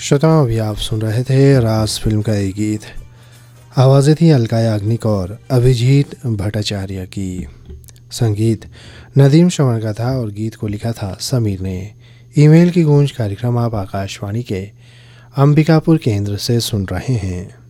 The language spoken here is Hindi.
श्रोताओं, अभी आप सुन रहे थे रास फिल्म का एक गीत। आवाज़ें थी अलका याग्निक और अभिजीत भट्टाचार्य की। संगीत नदीम श्रवण का था और गीत को लिखा था समीर ने। ईमेल की गूंज कार्यक्रम आप आकाशवाणी के अंबिकापुर केंद्र से सुन रहे हैं।